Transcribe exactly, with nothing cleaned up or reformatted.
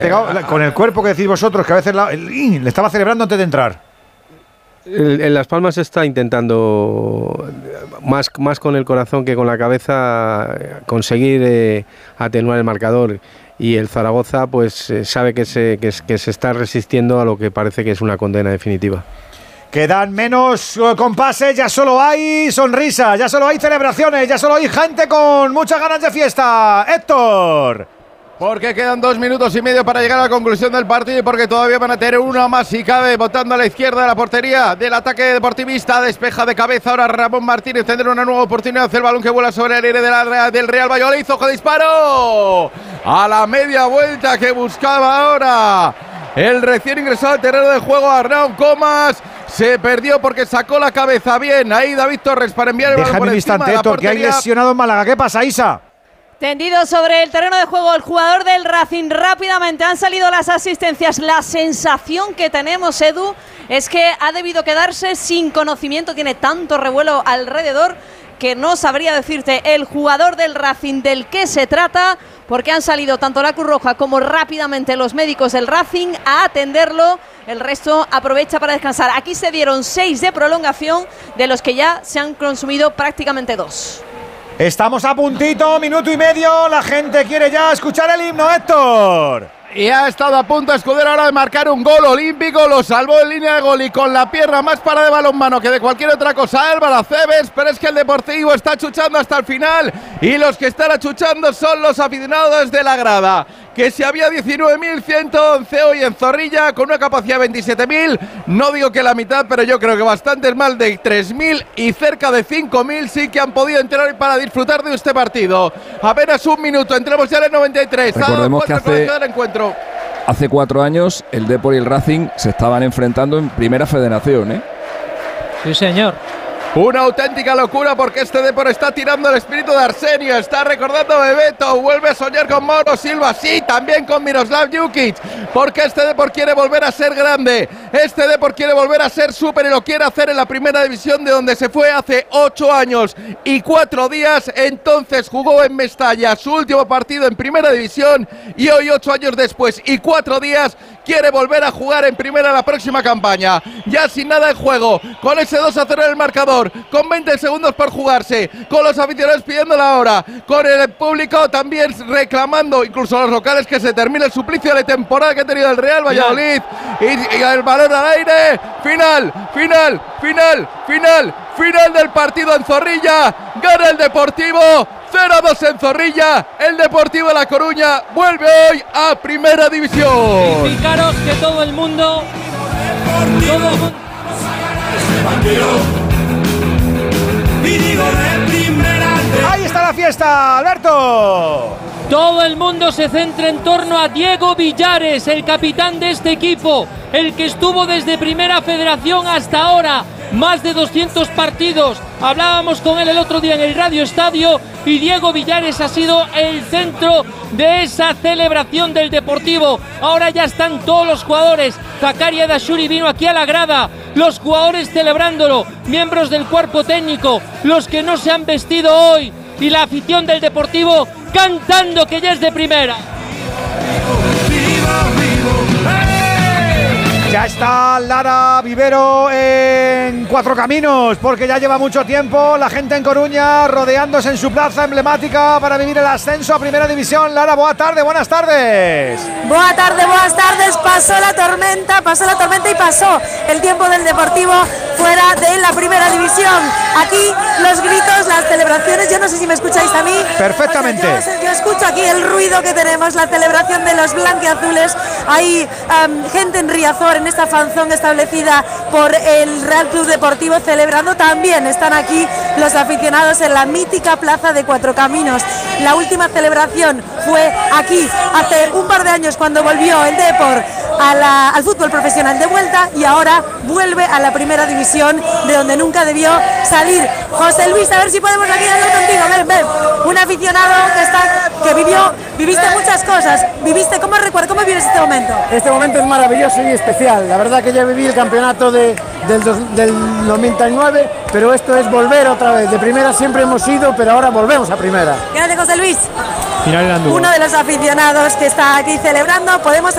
Pegado, con el cuerpo que decís vosotros, que a veces la, el, le estaba celebrando antes de entrar. El, en Las Palmas está intentando, más, más con el corazón que con la cabeza, conseguir eh, atenuar el marcador. Y el Zaragoza pues eh, sabe que se, que, que se está resistiendo a lo que parece que es una condena definitiva. Quedan menos compases, ya solo hay sonrisas, ya solo hay celebraciones, ya solo hay gente con muchas ganas de fiesta. Héctor. Porque quedan dos minutos y medio para llegar a la conclusión del partido y porque todavía van a tener una más si cabe, botando a la izquierda de la portería del ataque deportivista. Despeja de cabeza ahora Ramón Martínez, tendrá una nueva oportunidad. El balón que vuela sobre el aire de la, del Real Valladolid. ¡Ojo, disparo! A la media vuelta que buscaba ahora el recién ingresado al terreno de juego Arnau Comas. Se perdió porque sacó la cabeza bien. Ahí David Torres para enviar el balón por encima de la portería. Déjame un instante, Héctor, que hay lesionado en Málaga. ¿Qué pasa, Isa? Tendido sobre el terreno de juego el jugador del Racing. Rápidamente han salido las asistencias. La sensación que tenemos, Edu, es que ha debido quedarse sin conocimiento. Tiene tanto revuelo alrededor que no sabría decirte el jugador del Racing del que se trata, porque han salido tanto la Cruz Roja como rápidamente los médicos del Racing a atenderlo. El resto aprovecha para descansar. Aquí se dieron seis de prolongación, de los que ya se han consumido prácticamente dos. Estamos a puntito, minuto y medio. La gente quiere ya escuchar el himno, Héctor. Y ha estado a punto Escudero ahora de marcar un gol olímpico. Lo salvó en línea de gol y con la pierna más para de balonmano que de cualquier otra cosa Álvaro Aceves. Pero es que el Deportivo está achuchando hasta el final. Y los que están achuchando son los aficionados de la grada. Que si había diecinueve mil ciento once hoy en Zorrilla, con una capacidad de veintisiete mil, no digo que la mitad, pero yo creo que bastantes más de tres mil y cerca de cinco mil sí que han podido entrar hoy para disfrutar de este partido. Apenas un minuto, entremos ya en el noventa y tres. Recordemos que hace, encuentro. hace cuatro años el Depor y el Racing se estaban enfrentando en Primera Federación, ¿eh? Sí, señor. Una auténtica locura porque este Depor está tirando el espíritu de Arsenio, está recordando a Bebeto, vuelve a soñar con Mauro Silva, sí, también con Miroslav Jukic, porque este Depor quiere volver a ser grande, este Depor quiere volver a ser súper y lo quiere hacer en la primera división de donde se fue hace ocho años y cuatro días, entonces jugó en Mestalla su último partido en primera división y hoy ocho años después y cuatro días quiere volver a jugar en primera la próxima campaña, ya sin nada en juego, con ese dos a cero en el marcador, con veinte segundos por jugarse, con los aficionados pidiendo la hora, con el público también reclamando, incluso los locales, que se termine el suplicio de temporada que ha tenido el Real Valladolid y, y el balón al aire, final, final, final, final, final del partido en Zorrilla, gana el Deportivo, cero a dos en Zorrilla, el Deportivo de La Coruña vuelve hoy a Primera División. Y fijaros que todo el mundo, todo el mundo Ahí está la fiesta, Alberto. Todo el mundo se centra en torno a Diego Villares, el capitán de este equipo, el que estuvo desde Primera Federación hasta ahora, más de doscientos partidos. Hablábamos con él el otro día en el Radio Estadio y Diego Villares ha sido el centro de esa celebración del Deportivo. Ahora ya están todos los jugadores. Zakaria Dashuri vino aquí a la grada, los jugadores celebrándolo, miembros del cuerpo técnico, los que no se han vestido hoy y la afición del Deportivo cantando que ya es de primera. Ya está Lara Vivero en Cuatro Caminos, porque ya lleva mucho tiempo la gente en Coruña rodeándose en su plaza emblemática para vivir el ascenso a Primera División. Lara, buena tarde, buenas tardes. Buenas tardes, buenas tardes. Pasó la tormenta, pasó la tormenta y pasó el tiempo del Deportivo fuera de la Primera División. Aquí los gritos, las celebraciones, yo no sé si me escucháis a mí. Perfectamente. O sea, yo, yo escucho aquí el ruido que tenemos, la celebración de los blanquiazules. Hay um, gente en Riazor, en esta fanzón establecida por el Real Club Deportivo, celebrando. También están aquí los aficionados en la mítica plaza de Cuatro Caminos. La última celebración fue aquí hace un par de años, cuando volvió el Depor a la, al fútbol profesional de vuelta, y ahora vuelve a la Primera División, de donde nunca debió salir. José Luis, a ver si podemos aquí hablar contigo. Ven, ven, un aficionado que está, que vivió, viviste muchas cosas, viviste, ¿cómo recuerdas, cómo vives este momento? Este momento es maravilloso y especial. La verdad que ya viví el campeonato de, del, dos, del noventa y nueve, pero esto es volver otra vez. De primera siempre hemos ido, pero ahora volvemos a primera. Gracias, José Luis. Final en Andújar. Uno de los aficionados que está aquí celebrando, podemos